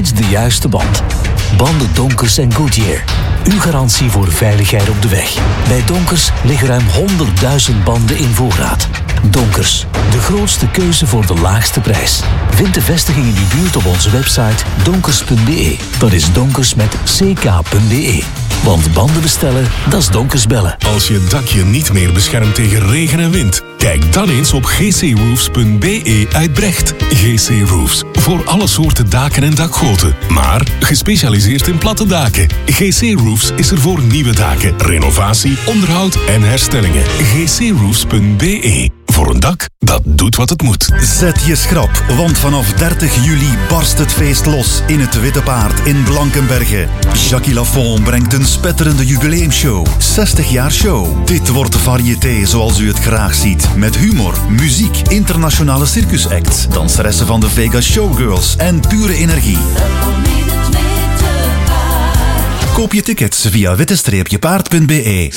steeds de juiste band. Banden Donkers en Goodyear. Uw garantie voor veiligheid op de weg. Bij Donkers liggen ruim 100.000 banden in voorraad. Donkers, de grootste keuze voor de laagste prijs. Vind de vestiging in uw buurt op onze website donkers.be. Dat is donkers met ck.be. Want banden bestellen, dat is Donkers bellen. Als je dakje niet meer beschermt tegen regen en wind, kijk dan eens op gcroofs.be uit Brecht. GC Roofs, voor alle soorten daken en dakgoten. Maar gespecialiseerd in platte daken. GC Roofs is er voor nieuwe daken, renovatie, onderhoud en herstellingen. gcroofs.be. Voor een dak dat doet wat het moet. Zet je schrap, want vanaf 30 juli barst het feest los in het Witte Paard in Blankenberge. Jackie Lafont brengt een spetterende jubileumshow. 60 jaar show. Dit wordt variété zoals u het graag ziet. Met humor, muziek, internationale circusacts, danseressen van de Vegas Showgirls en pure energie. Koop je tickets via witte-paard.be.